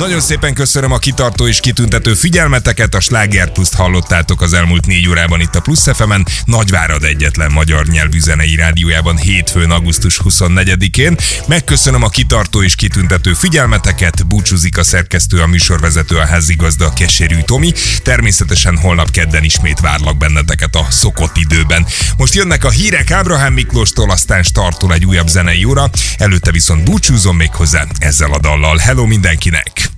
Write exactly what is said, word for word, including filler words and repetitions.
Nagyon szépen köszönöm a kitartó és kitüntető figyelmeteket, a Sláger Pluszt hallottátok az elmúlt négy órában itt a Plusz ef emen, Nagyvárad egyetlen magyar nyelvű zenei rádiójában hétfőn, augusztus huszonnegyedikén. Megköszönöm a kitartó és kitüntető figyelmeteket, búcsúzik a szerkesztő, a műsorvezető, a házigazda, Keserű Tomi. Természetesen holnap kedden ismét várlak benneteket a szokott időben. Most jönnek a hírek Ábrahám Miklóstól, aztán startol egy újabb zenei óra, előtte viszont búcsúzom még hozzá ezzel a dallal. Hello mindenkinek!